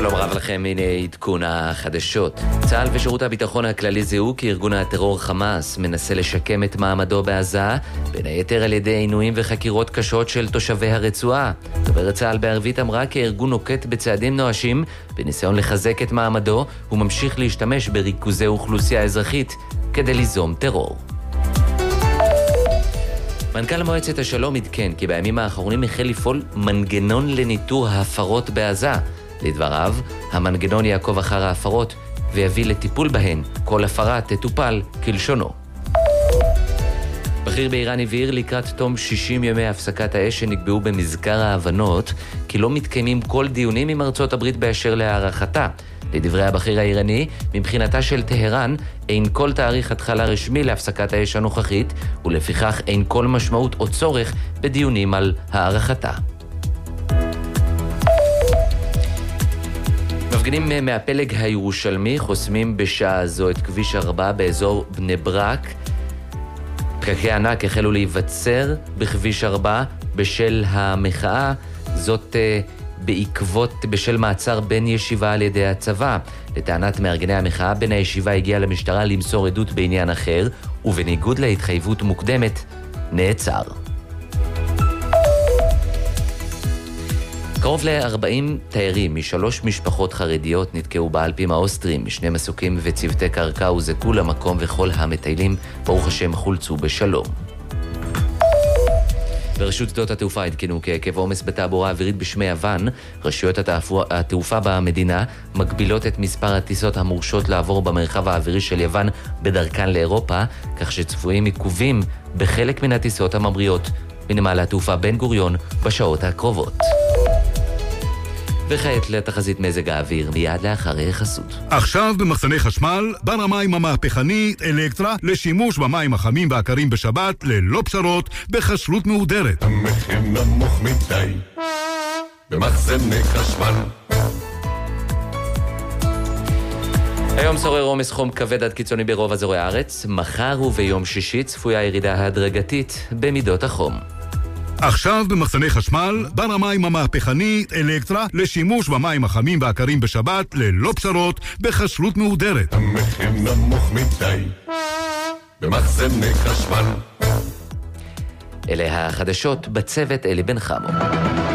שלום רב לכם, הנה עדכון החדשות. צה"ל ושירות הביטחון הכללי זיהו כי ארגון הטרור חמאס מנסה לשקם את מעמדו בעזה, בין היתר על ידי עינויים וחקירות קשות של תושבי הרצועה. דוברת צה"ל בערבית אמרה כי הארגון נוקט בצעדים נואשים בניסיון לחזק את מעמדו וממשיך להשתמש בריכוזי אוכלוסייה אזרחית כדי ליזום טרור. מנכ"ל מועצת השלום עדכן כי בימים האחרונים החל לפעול מנגנון לניטור ההפרות בעזה. לדבריו, המנגנון יעקוב אחר ההפרות ויביא לטיפול בהן. כל הפרה תטופל כלשונו. בכיר באיראן הבהיר לקראת תום 60 ימי הפסקת האש שנקבעו במזכר ההבנות כי לא מתקיימים כל דיונים עם ארצות הברית באשר להארכתה. לדברי הבכיר האיראני, מבחינתה של טהרן אין כל תאריך התחלה רשמי להפסקת האש הנוכחית, ולפיכך אין כל משמעות או צורך בדיונים על הארכתה. מפגינים מהפלג הירושלמי חוסמים בשעה זו את כביש 4 באזור בני ברק. פקקי ענק החלו להיווצר בכביש 4 בשל המחאה, זאת בשל מעצר בן ישיבה על ידי הצבא. לטענת מארגני המחאה, בן הישיבה הגיע למשטרה למסור עדות בעניין אחר, ובניגוד להתחייבות מוקדמת, נעצר. קרוב ל-40 תיירים משלוש משפחות חרדיות נתקעו באלפים האוסטרים. שני מסוקים וצוותי קרקע הוזעקו למקום וכל המטיילים ברוך השם חולצו בשלום. ברשות שדות התעופה עדכנו כי עקב עומס בתעבורה האווירית בשמי יוון, רשויות התעופה במדינה מגבילות את מספר הטיסות המורשות לעבור במרחב האווירי של יוון בדרכן לאירופה, כך שצפויים עיכובים בחלק מן הטיסות הממריאות מנמל התעופה בן גוריון בשעות הקרובות. וכעת לתחזית מזג האוויר מיד לאחר חסות. עכשיו במחסני חשמל, בר המים המהפכנית אלקטרה לשימוש במים החמים והקרים בשבת ללא פשרות בחשלות מהודרת. המחיר נמוך מדי במחסני חשמל. היום שורר עומס חום כבד עד קיצוני ברוב אזורי הארץ. מחר וביום שישי צפויה ירידה הדרגתית במידות החום. עכשיו במחסני חשמל, בר המים המהפכנית אלקטרה לשימוש במים החמים והקרים בשבת ללא פשרות בחשלות מהודרת. המחיר נמוך מדי במחסני חשמל. אלה החדשות, בצוות אלי בן חמו.